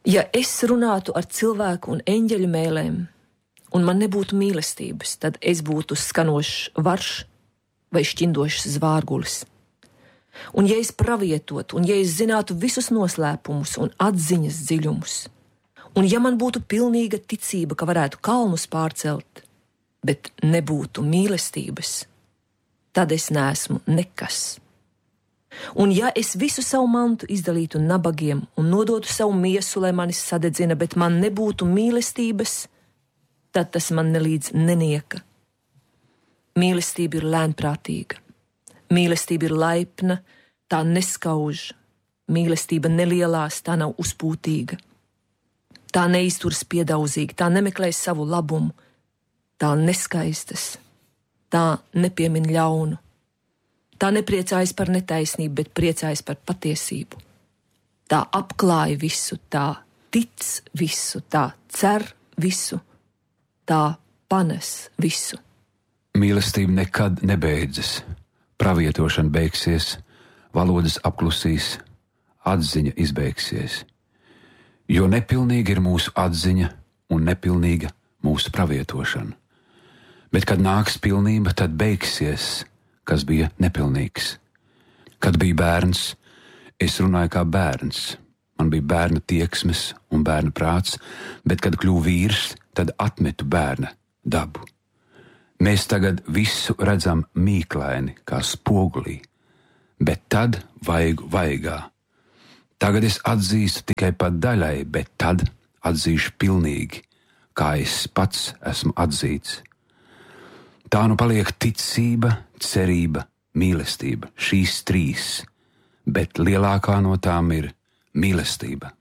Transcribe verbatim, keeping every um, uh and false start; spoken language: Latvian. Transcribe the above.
Ja es runātu ar cilvēku un eņģeļu mēlēm, un man nebūtu mīlestības, tad es būtu skanošs varš vai šķindošs zvārgulis. Un ja es pravietotu, un ja es zinātu visus noslēpumus un atziņas dziļumus, un ja man būtu pilnīga ticība, ka varētu kalnus pārcelt, bet nebūtu mīlestības, tad es neesmu nekas. Un ja es visu savu mantu izdalītu nabagiem un nodotu savu miesu, lai mani sadedzina, bet man nebūtu mīlestības, tad tas man nelīdz nenieka. Mīlestība ir lēnprātīga, mīlestība ir laipna, tā neskauž, mīlestība nelielās, tā nav uzpūtīga. Tā neizturas piedaudzīgi, tā nemeklē savu labumu, tā neskaistas, tā nepiemin ļaunu. Tā nepriecājas par netaisnību, bet priecājas par patiesību. Tā apklāja visu, tā tic visu, tā cer visu, tā panes visu. Mīlestība nekad nebeidzas, pravietošana beigsies, valodas apklusīs, atziņa izbeigsies. Jo nepilnīga ir mūsu atziņa un nepilnīga mūsu pravietošana. Bet, kad nāks pilnība, tad beigsies, kas bija nepilnīgs. Kad biju bērns, es runāju kā bērns. Man bija bērna tieksmes un bērna prāts, bet, kad kļuvu vīrs, tad atmetu bērna dabu. Mēs tagad visu redzam mīklaini, kā spogulī, bet tad vaigu vaigā. Tagad es atzīstu tikai pa daļai, bet tad atzīšu pilnīgi, kā es pats esmu atzīts. Tā nu paliek ticība, cerība, mīlestība, šīs trīs, bet lielākā no tām ir mīlestība.